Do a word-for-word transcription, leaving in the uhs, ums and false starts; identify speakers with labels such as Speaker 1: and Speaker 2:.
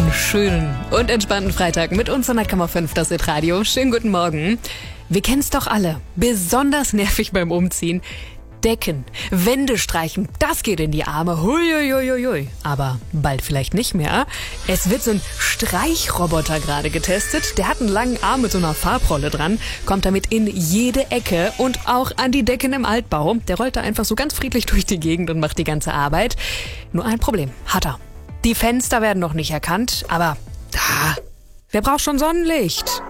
Speaker 1: einen schönen und entspannten Freitag mit uns hundert Komma fünf, das ist Radio. Schönen guten Morgen. Wir kennen es doch alle. Besonders nervig beim Umziehen. Decken, Wände streichen, das geht in die Arme. Huiuiuiui. Aber bald vielleicht nicht mehr. Es wird so ein Streichroboter gerade getestet. Der hat einen langen Arm mit so einer Farbrolle dran, kommt damit in jede Ecke und auch an die Decken im Altbau. Der rollt da einfach so ganz friedlich durch die Gegend und macht die ganze Arbeit. Nur ein Problem hat er. Die Fenster werden noch nicht erkannt, aber ah, wer braucht schon Sonnenlicht?